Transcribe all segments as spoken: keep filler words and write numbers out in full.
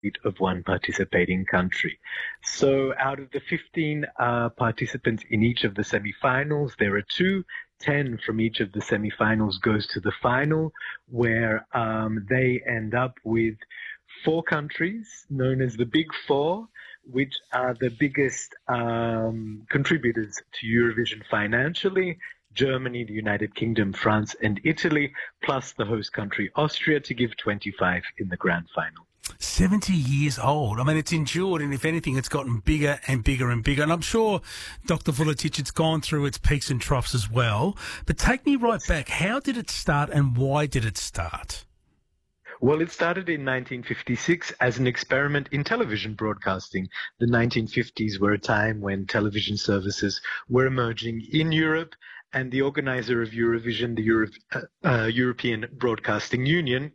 of one participating country. So out of the fifteen uh, participants in each of the semifinals, there are two. ten from each of the semifinals goes to the final, where um, they end up with four countries known as the Big Four, which are the biggest um, contributors to Eurovision financially. Germany, the United Kingdom, France, and Italy, plus the host country Austria, to give twenty-five in the grand final. seventy years old. I mean, it's endured, and if anything, it's gotten bigger and bigger and bigger. And I'm sure, Doctor Vuletic, it's gone through its peaks and troughs as well. But take me right back. How did it start, and why did it start? Well, it started in nineteen fifty-six as an experiment in television broadcasting. The nineteen fifties were a time when television services were emerging in Europe, and the organizer of Eurovision, the Euro- uh, uh, European Broadcasting Union,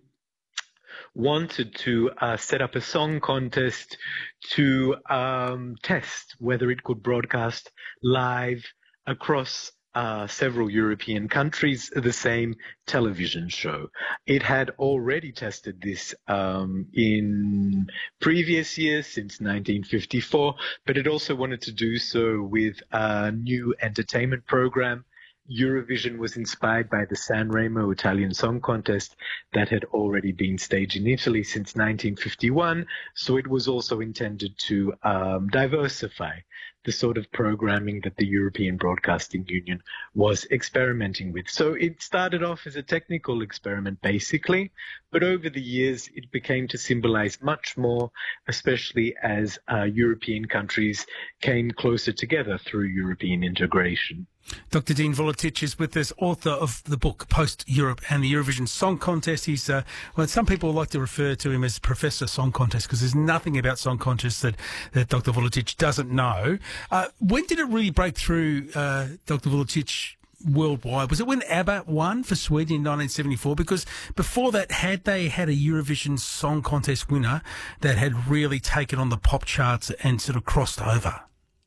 wanted to uh, set up a song contest to um, test whether it could broadcast live across uh, several European countries the same television show. It had already tested this um, in previous years, since nineteen fifty-four, but it also wanted to do so with a new entertainment program. Eurovision was inspired by the Sanremo Italian Song Contest that had already been staged in Italy since nineteen fifty-one, so it was also intended to um, diversify the sort of programming that the European Broadcasting Union was experimenting with. So it started off as a technical experiment, basically, but over the years it became to symbolize much more, especially as uh, European countries came closer together through European integration. Doctor Dean Vuletic is with us, author of the book Post-Europe and the Eurovision Song Contest. He's, uh, well, some people like to refer to him as Professor Song Contest because there's nothing about song contests that, that Doctor Vuletic doesn't know. Uh, when did it really break through, uh, Doctor Vuletic, worldwide? Was it when ABBA won for Sweden in nineteen seventy-four? Because before that, had they had a Eurovision Song Contest winner that had really taken on the pop charts and sort of crossed over?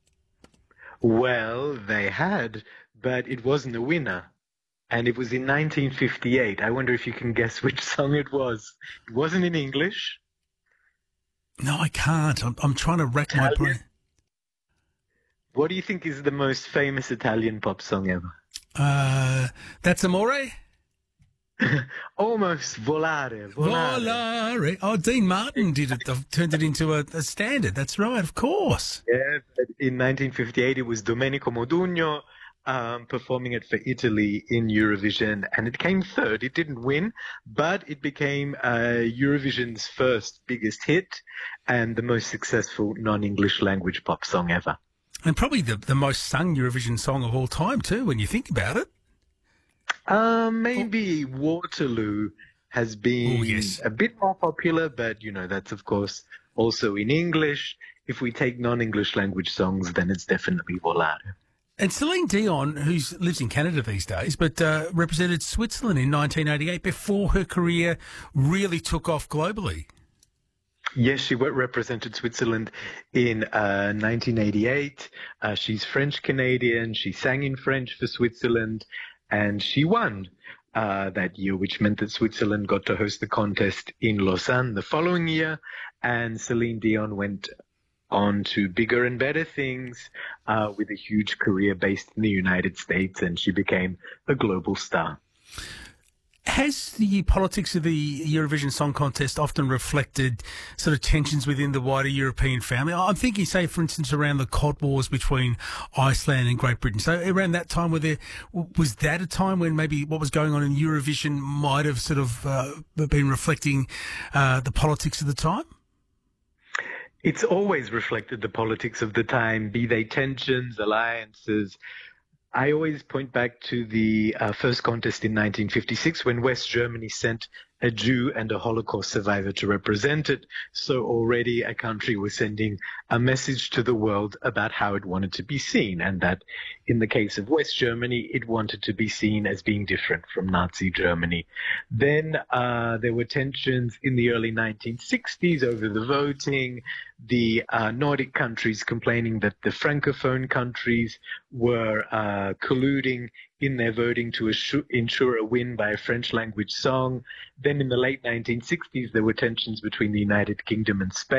Well, they had, but it wasn't a winner. And it was in nineteen fifty-eight. I wonder if you can guess which song it was. It wasn't in English. No, I can't. I'm, I'm trying to rack Italian. my brain. What do you think is the most famous Italian pop song ever? Uh, that's Amore? Almost. Volare. Volare. Volare. Oh, Dean Martin did it. I've turned it into a, a standard. That's right, of course. Yeah, but in nineteen fifty-eight, it was Domenico Modugno um, performing it for Italy in Eurovision, and it came third. It didn't win, but it became uh, Eurovision's first biggest hit and the most successful non-English language pop song ever. And probably the, the most sung Eurovision song of all time, too, when you think about it. Um, maybe oh. Waterloo has been oh, yes. a bit more popular, but, you know, that's, of course, also in English. If we take non-English language songs, then it's definitely Volare. And Celine Dion, who lives in Canada these days, but uh, represented Switzerland in nineteen eighty-eight before her career really took off globally. Yes, she represented Switzerland in uh, nineteen eighty-eight. Uh, she's French-Canadian. She sang in French for Switzerland, and she won uh, that year, which meant that Switzerland got to host the contest in Lausanne the following year, and Celine Dion went on to bigger and better things uh, with a huge career based in the United States, and she became a global star. Has the politics of the Eurovision Song Contest often reflected sort of tensions within the wider European family? I'm thinking, say, for instance, around the Cod Wars between Iceland and Great Britain. So around that time, were there, was that a time when maybe what was going on in Eurovision might have sort of uh, been reflecting uh, the politics of the time? It's always reflected the politics of the time, be they tensions, alliances. I always point back to the uh, first contest in nineteen fifty-six when West Germany sent a Jew and a Holocaust survivor to represent it. So already a country was sending a message to the world about how it wanted to be seen, and that in the case of West Germany, it wanted to be seen as being different from Nazi Germany. Then uh, there were tensions in the early nineteen sixties over the voting, the uh, Nordic countries complaining that the Francophone countries were uh, colluding in their voting to ensure a win by a French-language song. Then in the late nineteen sixties, there were tensions between the United Kingdom and Spain.